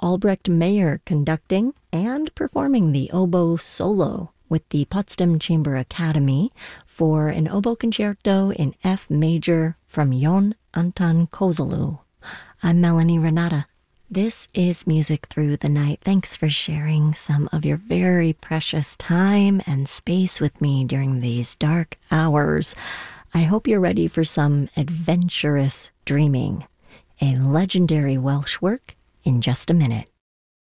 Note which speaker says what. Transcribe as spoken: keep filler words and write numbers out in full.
Speaker 1: Albrecht Meyer conducting and performing the oboe solo with the Potsdam Chamber Academy for an oboe concerto in F major from Jon Anton Kozellu. I'm Melanie Renata. This is Music Through the Night. Thanks for sharing some of your very precious time and space with me during these dark hours. I hope you're ready for some adventurous dreaming. A legendary Welsh work in just a minute.